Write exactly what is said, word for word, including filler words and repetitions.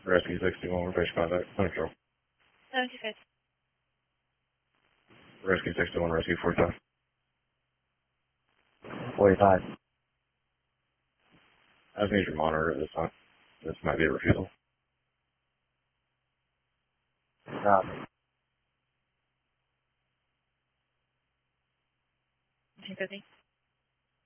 Rescue sixty-one, we're base contact. Control. seventy-five. Rescue sixty-one, rescue forty-five. forty-five. I just need your monitor at this time. This might be a refusal. Copy. nineteen fifty.